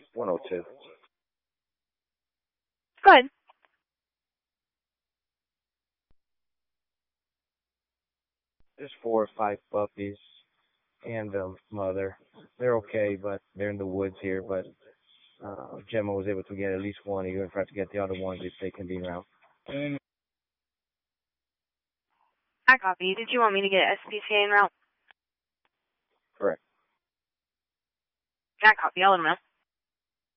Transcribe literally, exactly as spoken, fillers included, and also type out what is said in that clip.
one oh two. Good. There's four or five puppies and the mother. They're okay, but they're in the woods here. But uh, Gemma was able to get at least one. You're going to try to get the other ones if they can be around. I copy. Did you want me to get S P C A en route? Correct. I copy. I'll let them know.